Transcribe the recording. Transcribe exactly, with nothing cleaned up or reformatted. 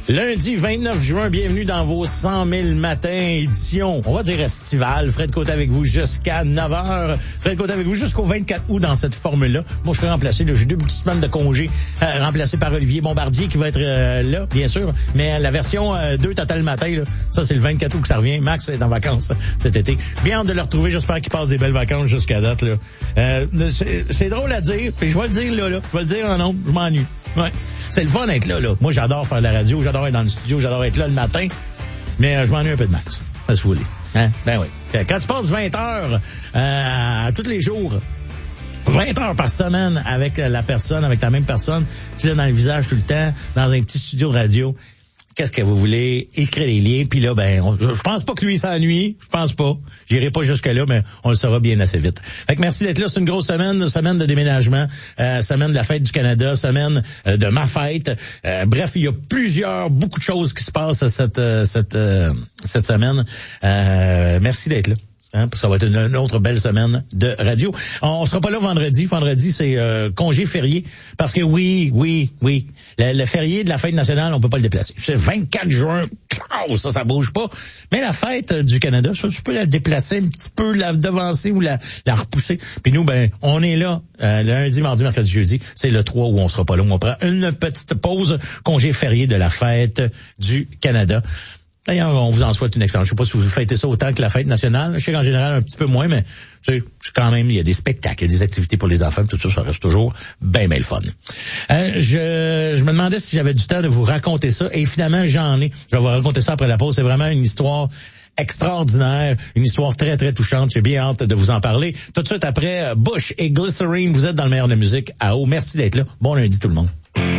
Lundi vingt-neuf juin, bienvenue dans vos cent mille matins, édition, on va dire estivale. Fred Côté avec vous jusqu'à neuf heures. Fred Côté avec vous jusqu'au vingt-quatre août dans cette formule-là. Moi, je serai remplacé, là, j'ai deux petites semaines de congé, euh, remplacé par Olivier Bombardier qui va être euh, là, bien sûr. Mais la version euh, deux Total Matin, là, ça c'est le vingt-quatre août que ça revient. Max est en vacances cet été. Bien hâte de le retrouver, j'espère qu'il passe des belles vacances jusqu'à date. Là. Euh, c'est, c'est drôle à dire, puis je vais le dire là, là. Je vais le dire en nombre, je m'ennuie. Ouais. C'est le fun d'être là, là. Moi, j'adore faire de la radio, j'adore être dans le studio, j'adore être là le matin. Mais euh, je m'ennuie un peu de Max. Ça se voulait. Hein? Ben oui. Quand tu passes vingt heures euh, tous les jours, vingt heures par semaine avec la personne, avec ta même personne, tu l'as dans le visage tout le temps, dans un petit studio de radio, qu'est-ce que vous voulez? Il se crée des liens, puis là, ben, on, je, je pense pas que lui s'ennuie, je pense pas. J'irai pas jusque-là, mais on le saura bien assez vite. Fait que merci d'être là, c'est une grosse semaine, semaine de déménagement, euh, semaine de la fête du Canada, semaine euh, de ma fête. Euh, bref, il y a plusieurs, beaucoup de choses qui se passent cette euh, cette euh, cette semaine. Euh, merci d'être là. Hein, parce que ça va être une, une autre belle semaine de radio. On sera pas là vendredi. Vendredi, c'est euh, congé férié. Parce que oui, oui, oui. Le, le férié de la fête nationale, on peut pas le déplacer. C'est vingt-quatre juin. Oh, ça, ça bouge pas. Mais la fête du Canada, ça, tu peux la déplacer un petit peu, la devancer ou la, la repousser. Puis nous, ben, on est là euh, lundi, mardi, mercredi, jeudi. C'est le trois où on sera pas là. Où on prend une petite pause. Congé férié de la fête du Canada. D'ailleurs, on vous en souhaite une excellente. Je sais pas si vous fêtez ça autant que la fête nationale. Je sais qu'en général, un petit peu moins, mais tu sais, quand même, il y a des spectacles, il y a des activités pour les enfants, tout ça, ça reste toujours bien, bien le fun. Euh, je, je me demandais si j'avais du temps de vous raconter ça, et finalement, j'en ai. Je vais vous raconter ça après la pause. C'est vraiment une histoire extraordinaire, une histoire très, très touchante. J'ai bien hâte de vous en parler. Tout de suite après, Bush et Glycerine, vous êtes dans le meilleur de la musique à eau. Merci d'être là. Bon lundi tout le monde.